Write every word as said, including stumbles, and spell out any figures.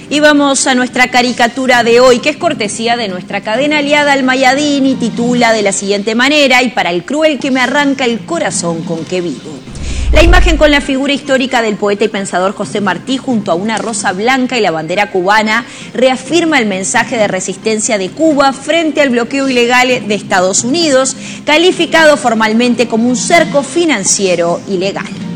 Y vamos a nuestra caricatura de hoy, que es cortesía de nuestra cadena aliada Al Mayadín y titula de la siguiente manera: y para el cruel que me arranca el corazón con que vivo. La imagen con la figura histórica del poeta y pensador José Martí junto a una rosa blanca y la bandera cubana reafirma el mensaje de resistencia de Cuba frente al bloqueo ilegal de Estados Unidos, calificado formalmente como un cerco financiero ilegal.